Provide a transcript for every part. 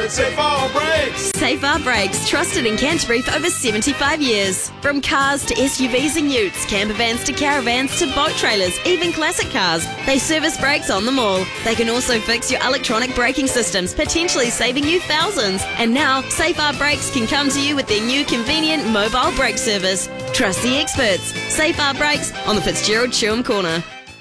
Safar Brakes! Safar Brakes, trusted in Canterbury for over 75 years. From cars to SUVs and utes, camper vans to caravans to boat trailers, even classic cars, they service brakes on them all. They can also fix your electronic braking systems, potentially saving you thousands. And now, Safar Brakes can come to you with their new convenient mobile brake service. Trust the experts. Safar Brakes on the Fitzgerald Chewham Corner.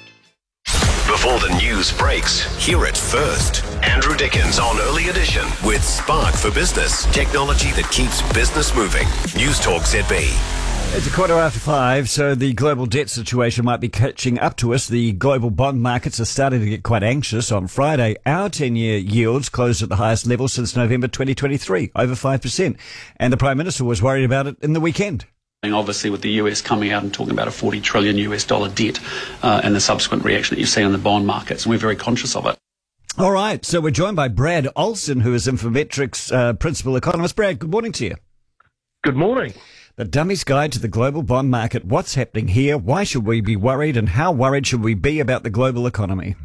Before the news breaks, hear it first. Andrew Dickens on Early Edition with Spark for Business, technology that keeps business moving. News Talk ZB. It's 5:15, so the global debt situation might be catching up to us. The global bond markets are starting to get quite anxious. On Friday, our 10-year yields closed at the highest level since November 2023, over 5%. And the Prime Minister was worried about it in the weekend. Obviously, with the US coming out and talking about a $40 trillion debt and the subsequent reaction that you see on the bond markets, and we're very conscious of it. All right, so we're joined by Brad Olson, who is Infometrics principal economist. Brad, good morning to you. Good morning. The Dummy's Guide to the Global Bond Market. What's happening here? Why should we be worried? And how worried should we be about the global economy?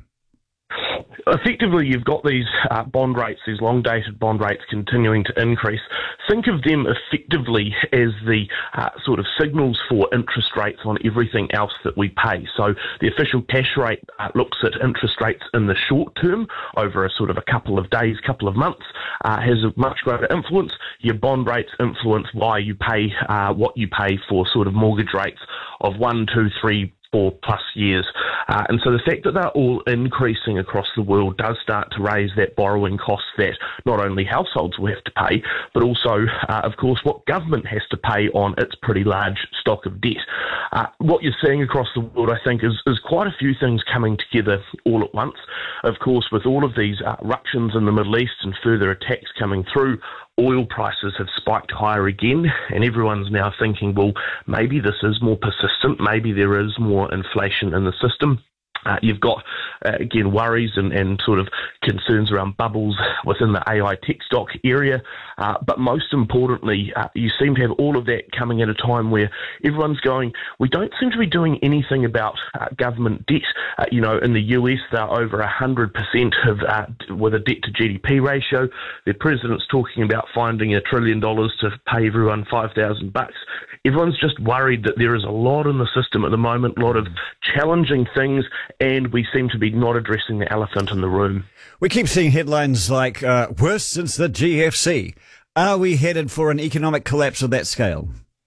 Effectively, you've got these bond rates, these long-dated bond rates continuing to increase. Think of them effectively as the sort of signals for interest rates on everything else that we pay. So the official cash rate looks at interest rates in the short term over a sort of a couple of days, couple of months, has a much greater influence. Your bond rates influence why you pay what you pay for sort of mortgage rates of 1, 2, 3, 4+ years. And so the fact that they're all increasing across the world does start to raise that borrowing cost that not only households will have to pay, but also, of course, what government has to pay on its pretty large stock of debt. What you're seeing across the world, I think, is quite a few things coming together all at once. Of course, with all of these eruptions in the Middle East and further attacks coming through, oil prices have spiked higher again, and everyone's now thinking, well, maybe this is more persistent, maybe there is more inflation in the system. You've got, again, worries and sort of concerns around bubbles within the AI tech stock area. But most importantly, you seem to have all of that coming at a time where everyone's going, we don't seem to be doing anything about government debt. In the US, they're over 100% with a debt to GDP ratio. The president's talking about finding $1 trillion to pay everyone $5,000. Everyone's just worried that there is a lot in the system at the moment, a lot of challenging things, and we seem to be not addressing the elephant in the room. We keep seeing headlines like, worst since the GFC. Are we headed for an economic collapse of that scale?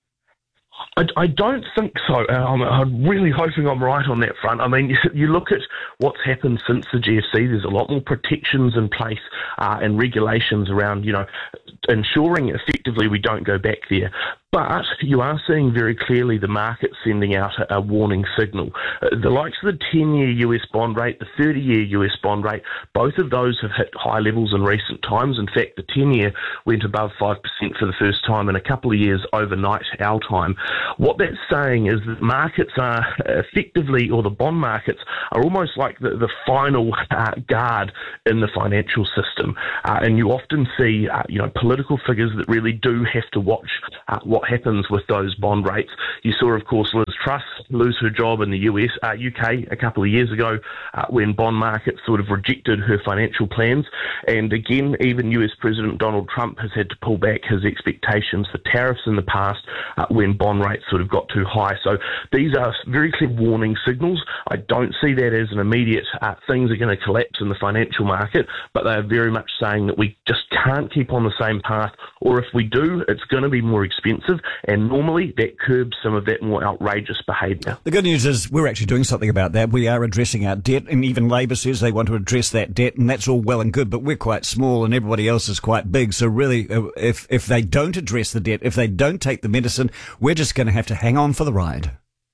I don't think so. I'm really hoping I'm right on that front. I mean, you look at what's happened since the GFC, there's a lot more protections in place and regulations around, ensuring effectively we don't go back there. But you are seeing very clearly the market sending out a warning signal. The likes of the 10-year US bond rate, the 30-year US bond rate, both of those have hit high levels in recent times. In fact, the 10-year went above 5% for the first time in a couple of years overnight, our time. What that's saying is that markets are effectively, or the bond markets are almost like the final guard in the financial system. And you often see, political figures that really do have to watch what happens with those bond rates. You saw, of course, Liz Truss lose her job in the UK a couple of years ago when bond markets sort of rejected her financial plans. And again, even US President Donald Trump has had to pull back his expectations for tariffs in the past when bond rates sort of got too high. So these are very clear warning signals. I don't see that as an immediate things are going to collapse in the financial market, but they are very much saying that we just can't keep on the same path, or if we do, it's going to be more expensive, and normally that curbs some of that more outrageous behaviour. The good news is we're actually doing something about that. We are addressing our debt, and even Labor says they want to address that debt, and that's all well and good, but we're quite small and everybody else is quite big. So really, if they don't address the debt, if they don't take the medicine, we're just going to have to hang on for the ride.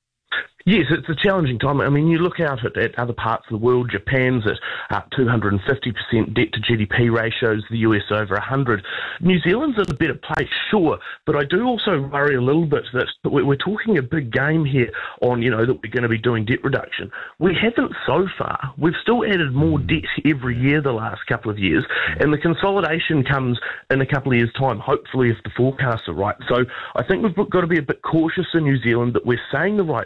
Yes, it's a challenging time. I mean, you look out at other parts of the world. Japan's at 250% debt to GDP ratios, the US over 100. New Zealand's in a better place, sure, but I do also worry a little bit that we're talking a big game here on, that we're going to be doing debt reduction. We haven't so far. We've still added more debt every year the last couple of years, and the consolidation comes in a couple of years' time, hopefully, if the forecasts are right. So I think we've got to be a bit cautious in New Zealand that we're saying the right things,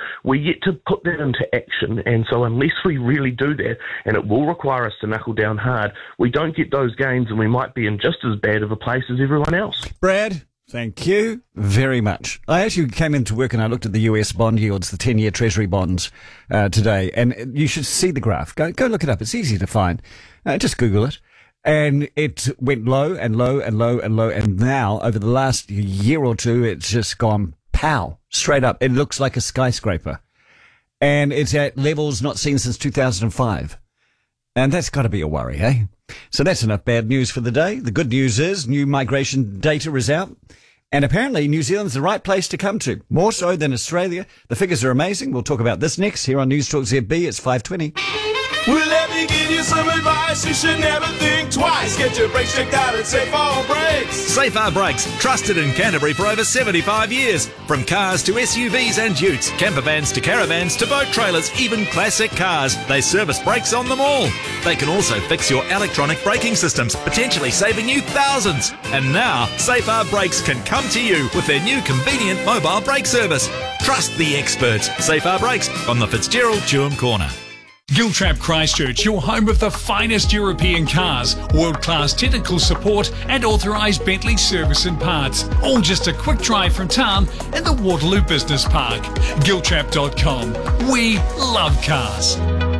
We're yet to put that into action, and so unless we really do that, and it will require us to knuckle down hard, we don't get those gains and we might be in just as bad of a place as everyone else. Brad, thank you very much. I actually came into work and I looked at the US bond yields, the 10-year Treasury bonds today, and you should see the graph. Go look it up. It's easy to find. Just Google it. And it went low and low and low and low, and now, over the last year or two, it's just gone pow, straight up. It looks like a skyscraper. And it's at levels not seen since 2005. And that's got to be a worry, eh? So that's enough bad news for the day. The good news is new migration data is out. And apparently New Zealand's the right place to come to, more so than Australia. The figures are amazing. We'll talk about this next here on News Talk ZB. It's 5:20. Well, let me give you some advice. You should never think twice. Get your brakes checked out at Safar Brakes. Safar Brakes, trusted in Canterbury for over 75 years. From cars to SUVs and utes, camper vans to caravans to boat trailers, even classic cars. They service brakes on them all. They can also fix your electronic braking systems, potentially saving you thousands. And now, Safar Brakes can come to you with their new convenient mobile brake service. Trust the experts. Safar Brakes on the Fitzgerald Chewham Corner. Giltrap Christchurch, your home of the finest European cars, world-class technical support and authorised Bentley service and parts. All just a quick drive from town in the Waterloo Business Park. Giltrap.com. We love cars.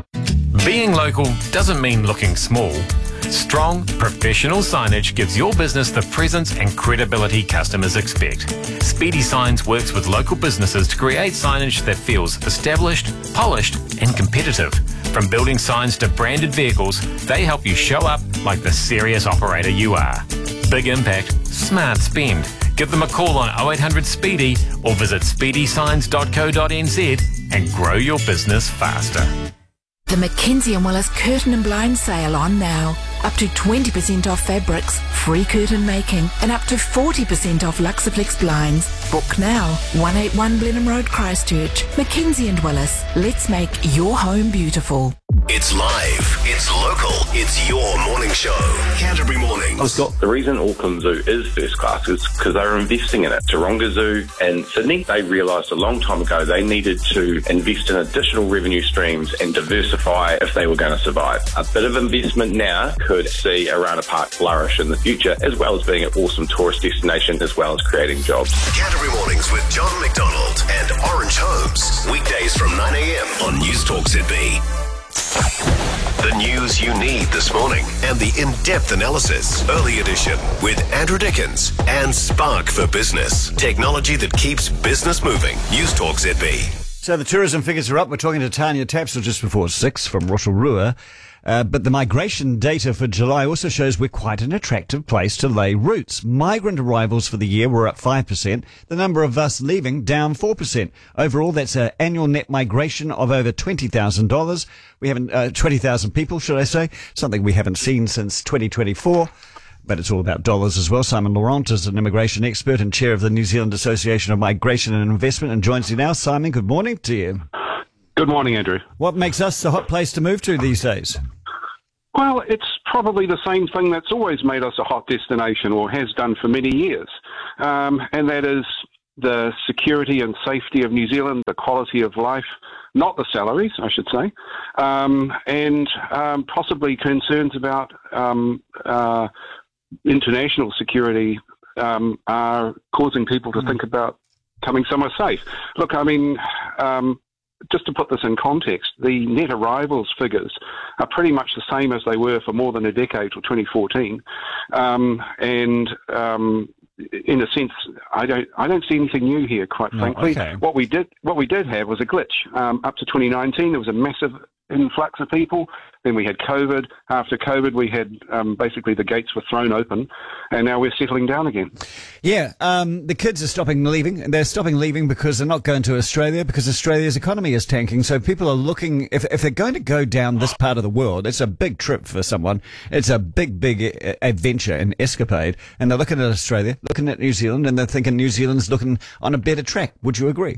Being local doesn't mean looking small. Strong, professional signage gives your business the presence and credibility customers expect. Speedy Signs works with local businesses to create signage that feels established, polished, and competitive. From building signs to branded vehicles, they help you show up like the serious operator you are. Big impact, smart spend. Give them a call on 0800 Speedy or visit speedysigns.co.nz and grow your business faster. The Mackenzie & Willis Curtain and Blind sale on now. Up to 20% off fabrics, free curtain making, and up to 40% off Luxaflex blinds. Book now. 181 Blenheim Road, Christchurch. Mackenzie & Willis. Let's make your home beautiful. It's live, it's local, it's your morning show. Canterbury Mornings. The reason Auckland Zoo is first class is because they're investing in it. Taronga Zoo and Sydney, they realised a long time ago they needed to invest in additional revenue streams and diversify if they were going to survive. A bit of investment now could see Arana Park flourish in the future, as well as being an awesome tourist destination, as well as creating jobs. Canterbury Mornings with John McDonald and Orange Homes. Weekdays from 9 a.m. on News Talk ZB. The news you need this morning and the in-depth analysis. Early edition with Andrew Dickens and Spark for Business. Technology that keeps business moving. News Talk ZB. So the tourism figures are up. We're talking to Tanya Tapsell just before 6 from Rotorua. But the migration data for July also shows we're quite an attractive place to lay roots. Migrant arrivals for the year were up 5%. The number of us leaving down 4%. Overall, that's an annual net migration of over $20,000. We haven't 20,000 people, should I say? Something we haven't seen since 2024. But it's all about dollars as well. Simon Laurent is an immigration expert and chair of the New Zealand Association of Migration and Investment and joins you now. Simon, good morning to you. Good morning, Andrew. What makes us the hot place to move to these days? Well, it's probably the same thing that's always made us a hot destination, or has done for many years, and that is the security and safety of New Zealand, the quality of life, not the salaries, I should say, and possibly concerns about international security are causing people to think about coming somewhere safe. Look, I mean, just to put this in context, the net arrivals figures are pretty much the same as they were for more than a decade, till 2014, and in a sense, I don't see anything new here, quite frankly. Okay. What we did have was a glitch. Up to 2019, there was a massive influx of people. Then we had COVID. After COVID, we had basically the gates were thrown open, and now we're settling down again. Yeah, the kids are stopping leaving, and they're stopping leaving because they're not going to Australia, because Australia's economy is tanking. So people are looking, if they're going to go down this part of the world, it's a big trip for someone. It's a big adventure and escapade, and they're looking at Australia, looking at New Zealand, and they're thinking New Zealand's looking on a better track. Would you agree?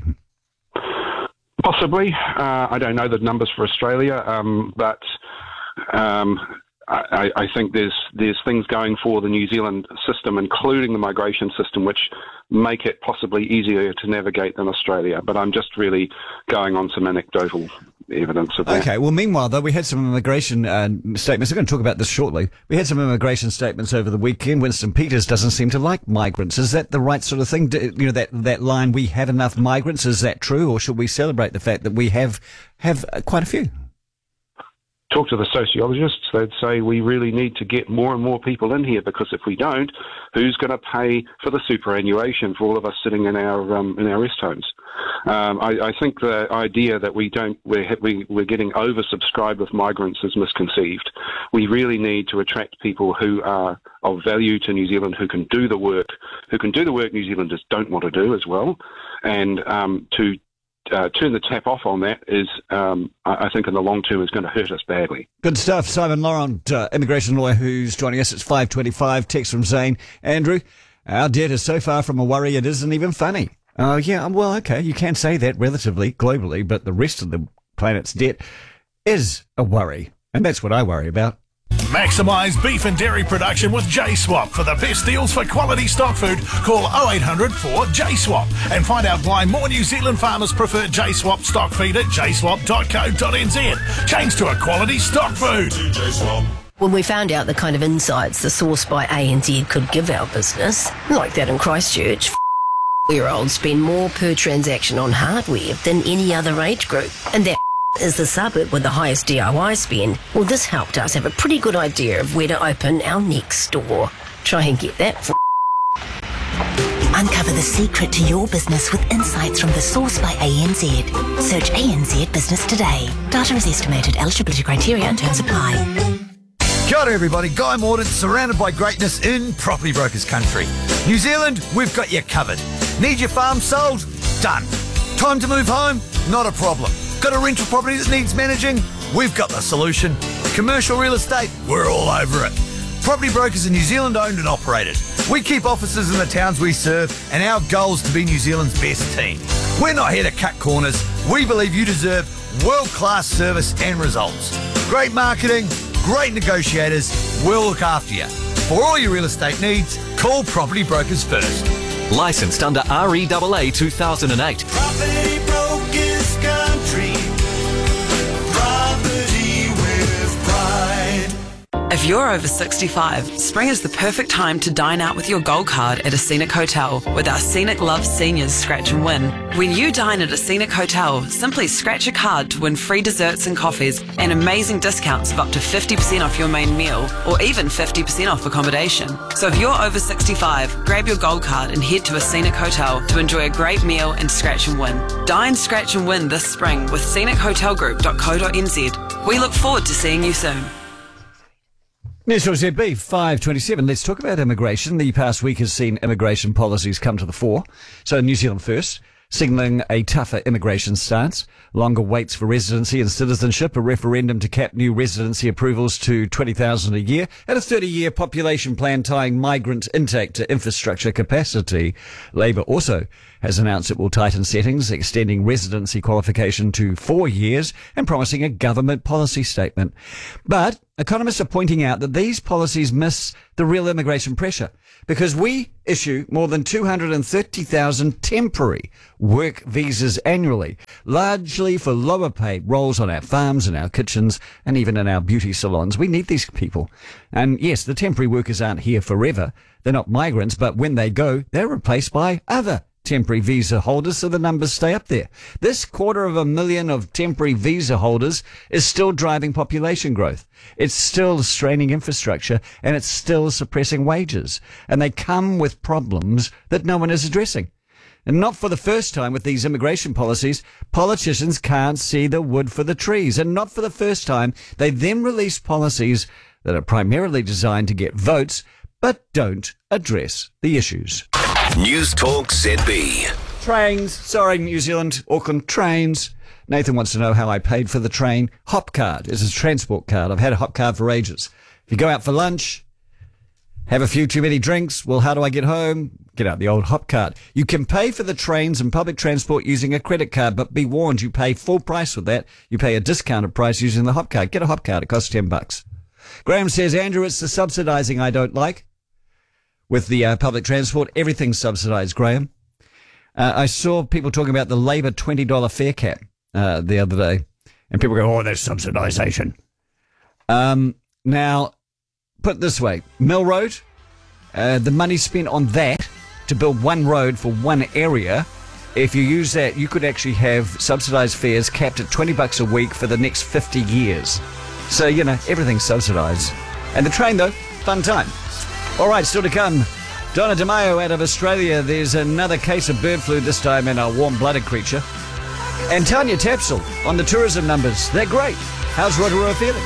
Possibly. I don't know the numbers for Australia, but I think there's things going for the New Zealand system, including the migration system, which make it possibly easier to navigate than Australia. But I'm just really going on some anecdotal evidence of that. Okay, well, meanwhile, though, we had some immigration statements. We're going to talk about this shortly. We had some immigration statements over the weekend. Winston Peters doesn't seem to like migrants. Is that the right sort of thing? That line, we have enough migrants, is that true? Or should we celebrate the fact that we have quite a few? Talk to the sociologists, they'd say we really need to get more and more people in here, because if we don't, who's going to pay for the superannuation for all of us sitting in our rest homes? I think the idea that we're getting oversubscribed with migrants is misconceived. We really need to attract people who are of value to New Zealand, who can do the work New Zealanders don't want to do as well, and to turn the tap off on that is, I think, in the long term, is going to hurt us badly. Good stuff. Simon Laurent, immigration lawyer, who's joining us. It's 5:25. Text from Zane. Andrew, our debt is so far from a worry it isn't even funny. Oh, yeah, well, okay, you can say that relatively, globally, but the rest of the planet's debt is a worry. And that's what I worry about. Maximise beef and dairy production with J-Swap. For the best deals for quality stock food, call 0800 4 J-Swap and find out why more New Zealand farmers prefer J-Swap stock feed at jswap.co.nz. Change to a quality stock food. When we found out the kind of insights the Source by ANZ could give our business, like that in Christchurch, year-olds spend more per transaction on hardware than any other age group, and that is the suburb with the highest DIY spend. Well, this helped us have a pretty good idea of where to open our next store. Try and get that. Uncover the secret to your business with insights from the Source by ANZ. Search ANZ Business today. Data is estimated. Eligibility criteria and terms apply. Kia ora everybody, Guy Morden, surrounded by greatness in Property Brokers country. New Zealand, we've got you covered. Need your farm sold? Done. Time to move home? Not a problem. Got a rental property that needs managing? We've got the solution. Commercial real estate? We're all over it. Property Brokers are New Zealand owned and operated. We keep offices in the towns we serve, and our goal is to be New Zealand's best team. We're not here to cut corners. We believe you deserve world-class service and results. Great marketing, great negotiators, we'll look after you. For all your real estate needs, call Property Brokers first. Licensed under REAA 2008. Property Brokers Country. Property with pride. If you're over 65, spring is the perfect time to dine out with your gold card at a Scenic Hotel with our Scenic Love Seniors Scratch and Win. When you dine at a Scenic Hotel, simply scratch a card to win free desserts and coffees and amazing discounts of up to 50% off your main meal or even 50% off accommodation. So if you're over 65, grab your gold card and head to a Scenic Hotel to enjoy a great meal and scratch and win. Dine, scratch and win this spring with scenichotelgroup.co.nz. We look forward to seeing you soon. News Talk ZB 5:27. Let's talk about immigration. The past week has seen immigration policies come to the fore. So New Zealand first, signalling a tougher immigration stance, longer waits for residency and citizenship, a referendum to cap new residency approvals to 20,000 a year, and a 30-year population plan tying migrant intake to infrastructure capacity. Labour also has announced it will tighten settings, extending residency qualification to 4 years and promising a government policy statement. But economists are pointing out that these policies miss the real immigration pressure because we issue more than 230,000 temporary work visas annually, largely for lower paid roles on our farms, in our kitchens, and even in our beauty salons. We need these people. And yes, the temporary workers aren't here forever. They're not migrants, but when they go, they're replaced by other temporary visa holders, so the numbers stay up there. This 250,000 of temporary visa holders is still driving population growth. It's still straining infrastructure, and it's still suppressing wages. And they come with problems that no one is addressing. And not for the first time with these immigration policies, politicians can't see the wood for the trees. And not for the first time, they then release policies that are primarily designed to get votes, but don't address the issues. News Talk ZB. Trains. Sorry, New Zealand, Auckland trains. Nathan wants to know how I paid for the train. Hopcard is a transport card. I've had a Hopcard for ages. If you go out for lunch, have a few too many drinks, well, how do I get home? Get out the old Hopcard. You can pay for the trains and public transport using a credit card, but be warned, you pay full price with that. You pay a discounted price using the Hopcard. Get a Hopcard. It costs $10. Graham says, Andrew, it's the subsidising I don't like. With the public transport, everything's subsidised, Graham. I saw people talking about the Labour $20 fare cap the other day, and people go, oh, that's subsidisation. Now, put it this way, Mill Road, the money spent on that to build one road for one area, if you use that, you could actually have subsidised fares capped at $20 a week for the next 50 years. So, everything's subsidised. And the train, though, fun time. All right, still to come. Donna DeMaio out of Australia. There's another case of bird flu, this time in a warm-blooded creature. And Tanya Tapsell on the tourism numbers. They're great. How's Rotorua feeling?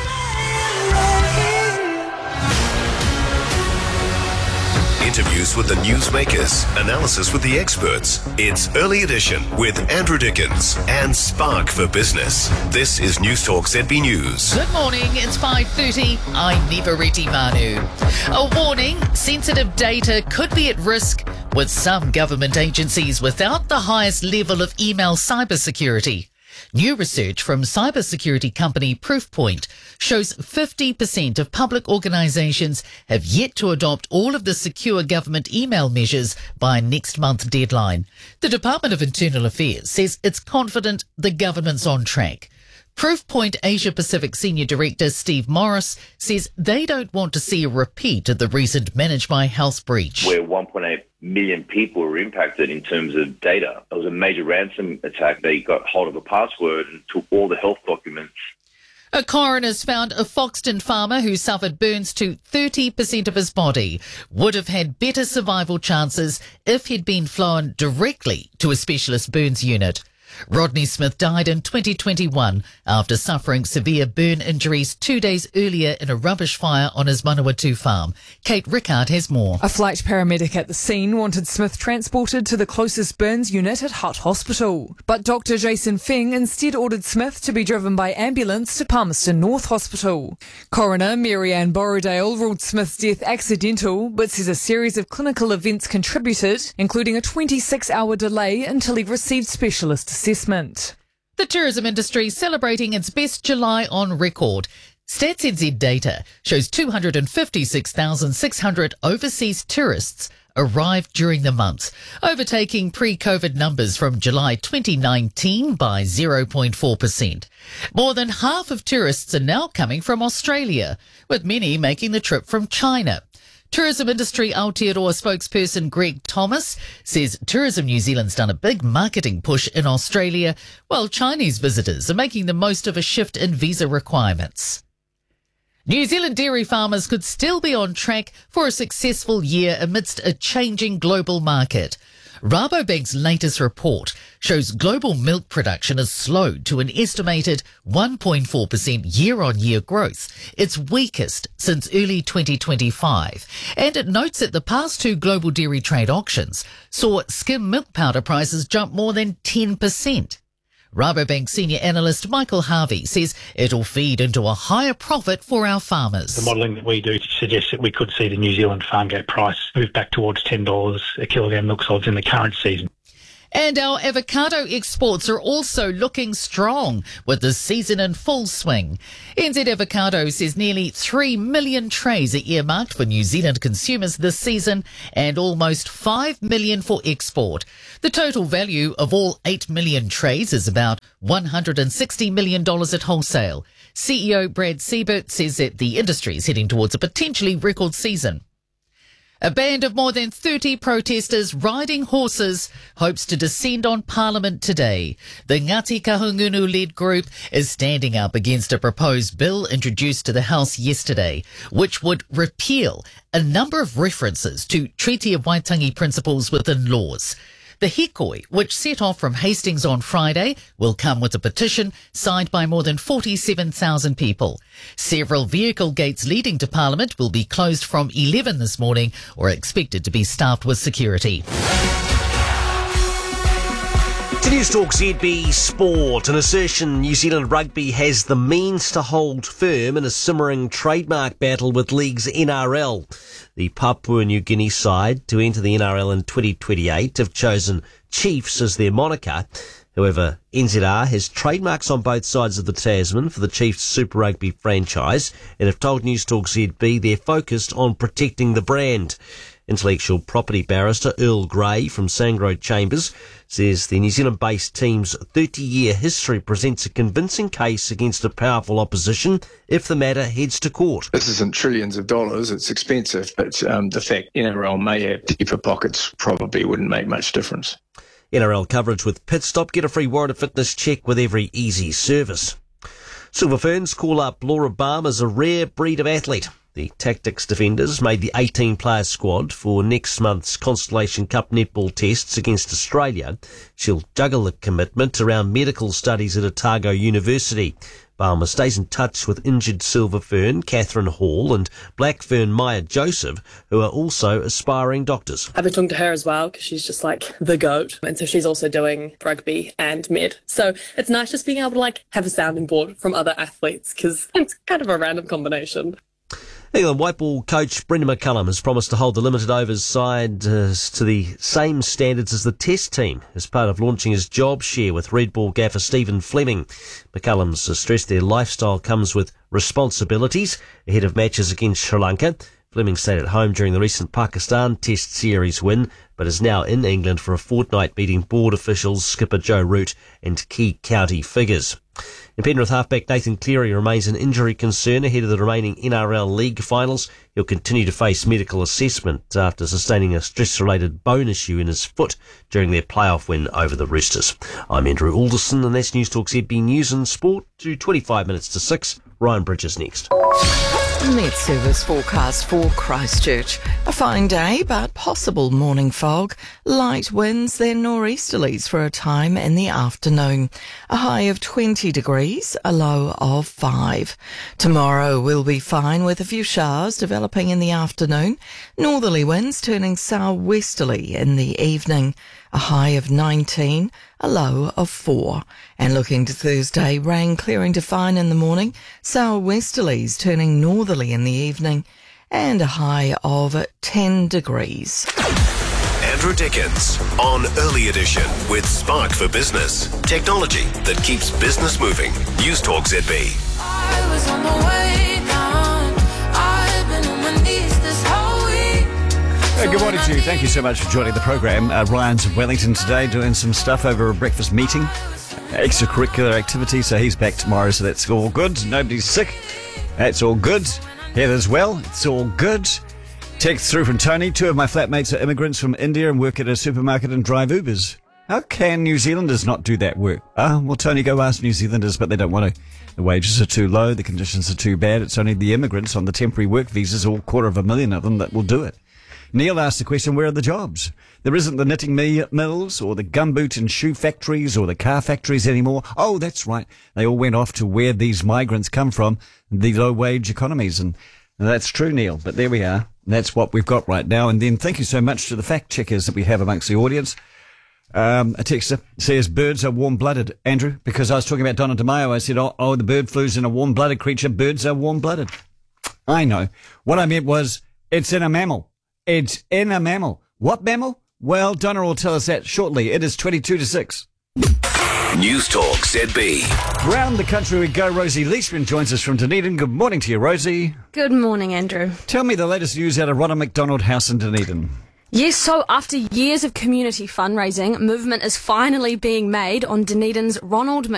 Interviews with the newsmakers, analysis with the experts. It's Early Edition with Andrew Dickens and Spark for Business. This is News Talk ZB News. Good morning, it's 5:30. I'm Nivareti Manu. A warning, sensitive data could be at risk with some government agencies without the highest level of email cybersecurity. New research from cybersecurity company Proofpoint shows 50% of public organisations have yet to adopt all of the secure government email measures by next month's deadline. The Department of Internal Affairs says it's confident the government's on track. Proofpoint Asia Pacific Senior Director Steve Morris says they don't want to see a repeat of the recent Manage My Health breach. Where 1.8 million people were impacted in terms of data. It was a major ransom attack. They got hold of a password and took all the health documents. A coroner's found a Foxton farmer who suffered burns to 30% of his body would have had better survival chances if he'd been flown directly to a specialist burns unit. Rodney Smith died in 2021 after suffering severe burn injuries 2 days earlier in a rubbish fire on his Manawatu farm. Kate Rickard has more. A flight paramedic at the scene wanted Smith transported to the closest burns unit at Hutt Hospital. But Dr. Jason Feng instead ordered Smith to be driven by ambulance to Palmerston North Hospital. Coroner Mary Ann Borrowdale ruled Smith's death accidental, but says a series of clinical events contributed, including a 26-hour delay until he received specialist assessment. The tourism industry celebrating its best July on record. Stats NZ data shows 256,600 overseas tourists arrived during the month, overtaking pre-COVID numbers from July 2019 by 0.4%. More than half of tourists are now coming from Australia, with many making the trip from China. Tourism industry Aotearoa spokesperson Greg Thomas says Tourism New Zealand's done a big marketing push in Australia, while Chinese visitors are making the most of a shift in visa requirements. New Zealand dairy farmers could still be on track for a successful year amidst a changing global market. Rabobank's latest report shows global milk production has slowed to an estimated 1.4% year-on-year growth, its weakest since early 2025. And it notes that the past two global dairy trade auctions saw skim milk powder prices jump more than 10%. Rabobank senior analyst Michael Harvey says it'll feed into a higher profit for our farmers. The modelling that we do suggests that we could see the New Zealand farm gate price move back towards $10 a kilogram milk solids in the current season. And our avocado exports are also looking strong with the season in full swing. NZ Avocado says nearly 3 million trays are earmarked for New Zealand consumers this season and almost 5 million for export. The total value of all 8 million trays is about $160 million at wholesale. CEO Brad Siebert says that the industry is heading towards a potentially record season. A band of more than 30 protesters riding horses hopes to descend on Parliament today. The Ngāti Kahungunu-led group is standing up against a proposed bill introduced to the House yesterday, which would repeal a number of references to Treaty of Waitangi principles within laws. The Hikoi, which set off from Hastings on Friday, will come with a petition signed by more than 47,000 people. Several vehicle gates leading to Parliament will be closed from 11 this morning or are expected to be staffed with security. To News Talk ZB Sport, an assertion New Zealand Rugby has the means to hold firm in a simmering trademark battle with league's NRL. The Papua New Guinea side to enter the NRL in 2028 have chosen Chiefs as their moniker, However, NZR has trademarks on both sides of the Tasman for the Chiefs Super Rugby franchise and have told News Talk ZB they're focused on protecting the brand. Intellectual property barrister Earl Grey from Sangro Chambers says the New Zealand-based team's 30-year history presents a convincing case against a powerful opposition if the matter heads to court. This isn't trillions of dollars, it's expensive, but the fact NRL may have deeper pockets probably wouldn't make much difference. NRL coverage with Pit Stop. Get a free Warrant of Fitness check with every easy service. Silver Ferns call up Laura Balm as a rare breed of athlete. The Tactics defenders made the 18-player squad for next month's Constellation Cup netball tests against Australia. She'll juggle the commitment around medical studies at Otago University. Balmer stays in touch with injured Silver Fern Catherine Hall and Black Fern Maya Joseph, who are also aspiring doctors. I've been talking to her as well because she's just like the GOAT. And so she's also doing rugby and med. So it's nice just being able to have a sounding board from other athletes because it's kind of a random combination. England white ball coach Brendan McCullum has promised to hold the limited overs side to the same standards as the Test team as part of launching his job share with Red Ball gaffer Stephen Fleming. McCullum's stressed their lifestyle comes with responsibilities ahead of matches against Sri Lanka. Fleming stayed at home during the recent Pakistan Test Series win, but is now in England for a fortnight meeting board officials, skipper Joe Root and key county figures. In Penrith halfback Nathan Cleary remains an injury concern ahead of the remaining NRL League finals. He'll continue to face medical assessment after sustaining a stress-related bone issue in his foot during their playoff win over the Roosters. I'm Andrew Alderson and that's News Talk ZB News and Sport to 25 minutes to 6. Ryan Bridges next. Met service forecast for Christchurch. A fine day, but possible morning fog. Light winds, then nor'easterlies for a time in the afternoon. A high of 20 degrees, a low of 5. Tomorrow will be fine with a few showers developing in the afternoon. Northerly winds turning southwesterly in the evening. A high of 19, a low of 4. And looking to Thursday, rain clearing to fine in the morning, southwesterlies turning northerly in the evening, and a high of 10 degrees. Andrew Dickens on Early Edition with Spark for Business. Technology that keeps business moving. News Talk ZB. I was on the way down. I've been on my knees this whole week. Good morning to you. Thank you so much for joining the program. Ryan's in Wellington today doing some stuff over a breakfast meeting. Extracurricular activity, so he's back tomorrow, so that's all good. Nobody's sick. That's all good. Heather's well. It's all good. Text through from Tony. 2 of my flatmates are immigrants from India and work at a supermarket and drive Ubers. How can New Zealanders not do that work? Well, Tony, go ask New Zealanders, but they don't want to. The wages are too low. The conditions are too bad. It's only the immigrants on the temporary work visas, all 250,000 of them, that will do it. Neil asked the question, where are the jobs? There isn't the knitting mills or the gumboot and shoe factories or the car factories anymore. Oh, that's right. They all went off to where these migrants come from, the low-wage economies. And that's true, Neil. But there we are. That's what we've got right now. And then thank you so much to the fact-checkers that we have amongst the audience. A texter says birds are warm-blooded, Andrew, because I was talking about Donna DeMaio. I said, oh, the bird flu's in a warm-blooded creature. Birds are warm-blooded. I know. What I meant was it's in a mammal. It's in a mammal. What mammal? Well, Donna will tell us that shortly. It is 22 to 6. News Talk ZB. Round the country we go. Rosie Leishman joins us from Dunedin. Good morning to you, Rosie. Good morning, Andrew. Tell me the latest news out of Ronald McDonald House in Dunedin. Yes, so after years of community fundraising, movement is finally being made on Dunedin's Ronald